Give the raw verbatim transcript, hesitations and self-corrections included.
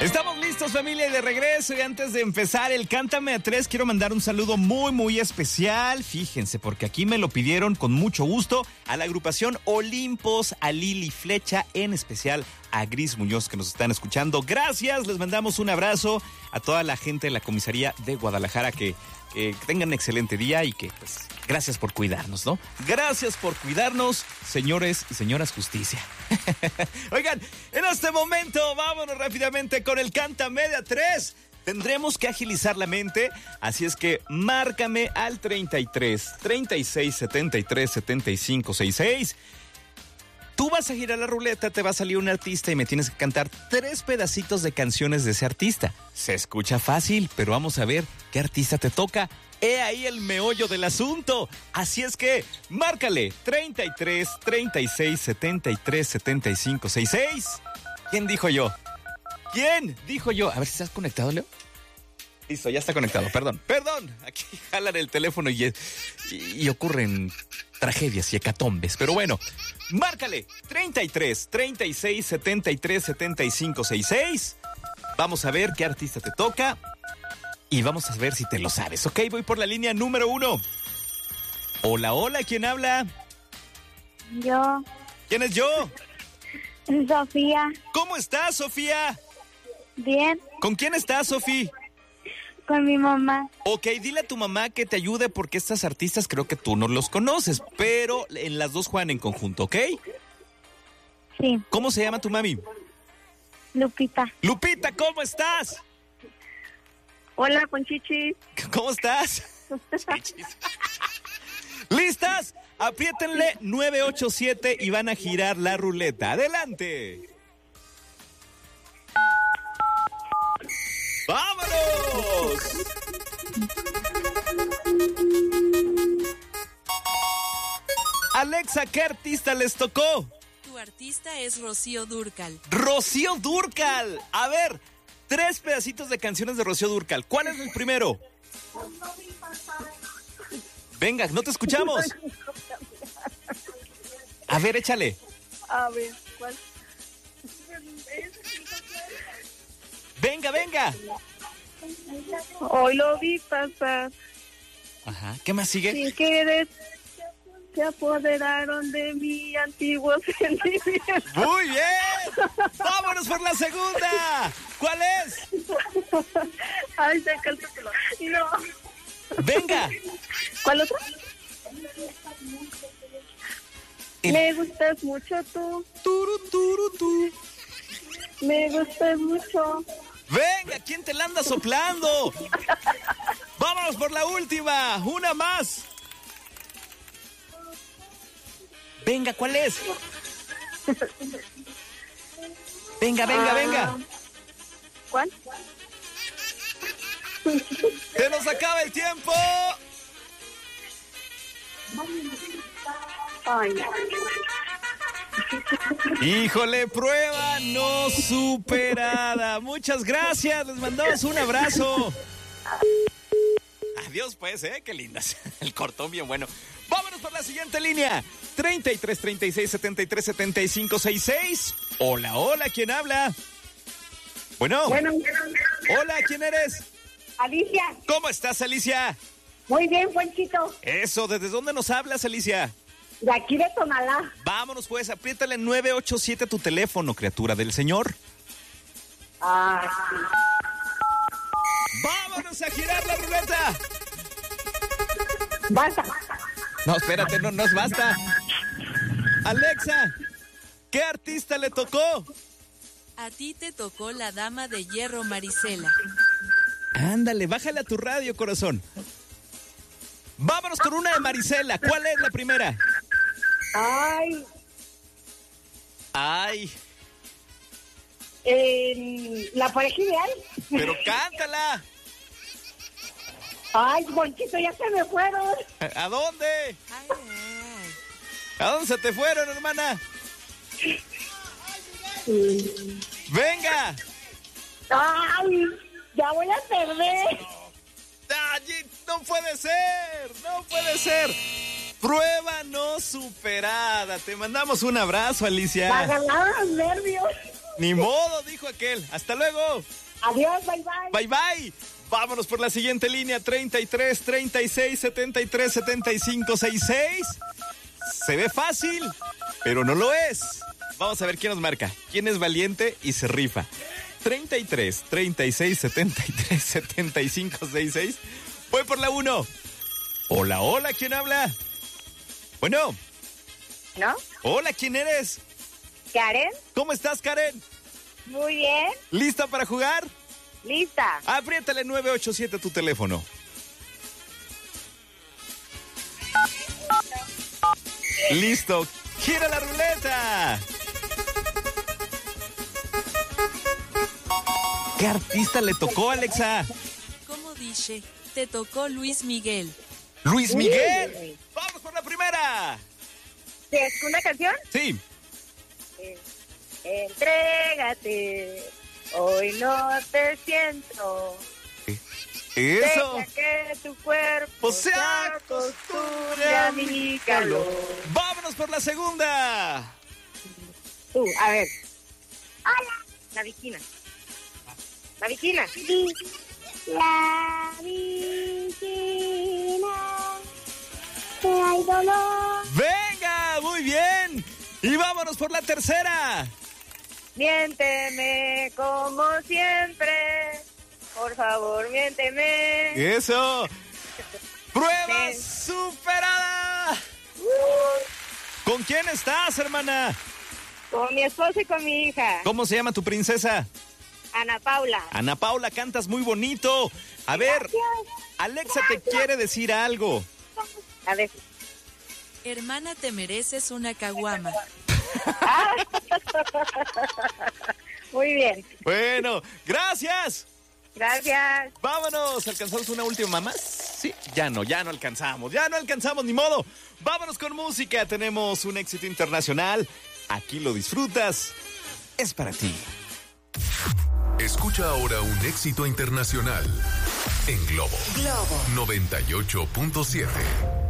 Estamos listos, familia, y de regreso. Y antes de empezar el Cántame a Tres, quiero mandar un saludo muy, muy especial. Fíjense, porque aquí me lo pidieron con mucho gusto a la agrupación Olimpos, a Lili Flecha, en especial a Gris Muñoz, que nos están escuchando. Gracias, les mandamos un abrazo a toda la gente de la comisaría de Guadalajara, que, que tengan un excelente día y que, pues, gracias por cuidarnos, ¿no? Gracias por cuidarnos, señores y señoras justicia. Oigan, en este momento, vámonos rápidamente con el Cántame de a Tres. Tendremos que agilizar la mente, así es que márcame al treinta y tres, treinta y seis, setenta y tres, setenta y cinco, sesenta y seis. Tú vas a girar la ruleta, te va a salir un artista y me tienes que cantar tres pedacitos de canciones de ese artista. Se escucha fácil, pero vamos a ver qué artista te toca. He ahí el meollo del asunto. Así es que, márcale, treinta y tres, treinta y seis, setenta y tres, setenta y cinco, sesenta y seis. ¿Quién dijo yo? ¿Quién dijo yo? A ver si estás conectado, Leo. Listo, ya está conectado, perdón. Perdón, aquí jalan el teléfono y, y, y ocurren tragedias y hecatombes. Pero bueno, márcale, treinta y tres, treinta y seis, setenta y tres, setenta y cinco, sesenta y seis. Vamos a ver qué artista te toca. Y vamos a ver si te lo sabes, ¿ok? Voy por la línea número uno. Hola, hola, ¿quién habla? Yo. ¿Quién es yo? Sofía. ¿Cómo estás, Sofía? Bien. ¿Con quién estás, Sofía? Con mi mamá. Ok, dile a tu mamá que te ayude porque estas artistas creo que tú no los conoces, pero en las dos juegan en conjunto, ¿ok? Sí. ¿Cómo se llama tu mami? Lupita. Lupita, ¿cómo estás? Hola, Ponchichis. ¿Cómo estás? ¿Listas? Apriétenle nueve ocho siete y van a girar la ruleta. ¡Adelante! ¡Vámonos! Alexa, ¿qué artista les tocó? Tu artista es Rocío Dúrcal. ¡Rocío Dúrcal! A ver, tres pedacitos de canciones de Rocío Dúrcal. ¿Cuál es el primero? Venga, no te escuchamos. A ver, échale. A ver, ¿cuál? Venga, venga. Hoy lo vi pasar. Ajá, ¿qué más sigue? Sin querer se apoderaron de mi antiguo sentimiento. ¡Muy bien! ¡Vámonos por la segunda! ¿Cuál es? Ay, se cáltatelo. No. ¡Venga! ¿Cuál otra? El... Me gustas mucho tú. Turu, turu, tú. Me gustas mucho. ¡Venga! ¿Quién te la anda soplando? ¡Vámonos por la última! ¡Una más! Venga, ¿cuál es? Venga, venga, ah, venga. ¿Cuál? ¡Se nos acaba el tiempo! Ay. Híjole, prueba no superada. Muchas gracias, les mandamos un abrazo. Adiós pues, ¿eh? Qué lindas. El cortón bien bueno. Vámonos por la siguiente línea. treinta y tres, treinta y seis, setenta y tres, setenta y cinco, sesenta y seis. Hola, hola, ¿quién habla? Bueno. Bueno. Hola, ¿quién eres? Alicia. ¿Cómo estás, Alicia? Muy bien, Juanchito. Eso, ¿desde dónde nos hablas, Alicia? De aquí de Tonalá. Vámonos pues, apriétale nueve ocho siete a tu teléfono, criatura del Señor. Ah. ¡Vámonos a girar la ruleta! Basta. No, espérate, no nos basta. Alexa, ¿qué artista le tocó? A ti te tocó la dama de hierro Marisela. Ándale, bájale a tu radio, corazón. Vámonos con una de Marisela. ¿Cuál es la primera? Ay. Ay. Eh, la pareja ideal. Pero cántala. Ay, Bonchito, ya se me fueron. ¿A dónde? Ay, ay. ¿A dónde se te fueron, hermana? Sí. Venga. Ay, ya voy a perder. Ay, no puede ser, no puede ser. Prueba no superada. Te mandamos un abrazo, Alicia. Para ganar los nervios. Ni modo, dijo aquel. Hasta luego. Adiós, bye bye. Bye bye. Vámonos por la siguiente línea, treinta y tres, treinta y seis, setenta y tres, setenta y cinco, sesenta y seis. Se ve fácil, pero no lo es. Vamos a ver quién nos marca. ¿Quién es valiente y se rifa? treinta y tres, treinta y seis, setenta y tres, setenta y cinco, sesenta y seis. Voy por la uno. Hola, hola, ¿quién habla? Bueno. ¿No? Hola, ¿quién eres? ¿Karen? ¿Cómo estás, Karen? Muy bien. ¿Lista para jugar? Lista. Apriétale nueve ocho siete a tu teléfono. Listo. ¡Gira la ruleta! ¿Qué artista le tocó, Alexa? ¿Cómo dice? Te tocó Luis Miguel. ¡Luis Miguel! Uy. ¡Vamos por la primera! ¿Es una canción? Sí. Eh, Entrégate. Hoy no te siento. Eso. Deja que tu cuerpo Pues se acostumbre a mi calor. Vámonos por la segunda. Tú, a ver. Hola. La Viquina. La Viquina. La Viquina. Que hay dolor. Venga, muy bien. Y vámonos por la tercera. Miénteme como siempre. Por favor, miénteme. Eso. Prueba Sí. superada. ¿Con quién estás, hermana? Con mi esposo y con mi hija. ¿Cómo se llama tu princesa? Ana Paula. Ana Paula, cantas muy bonito. A ver, Alexa te quiere decir algo. A ver. Hermana, te mereces una caguama. Muy bien. Bueno, gracias. Gracias. Vámonos, ¿alcanzamos una última más? Sí, ya no, ya no alcanzamos, ya no alcanzamos, ni modo. Vámonos con música, tenemos un éxito internacional. Aquí lo disfrutas, es para ti. Escucha ahora un éxito internacional en Globo. Globo noventa y ocho punto siete.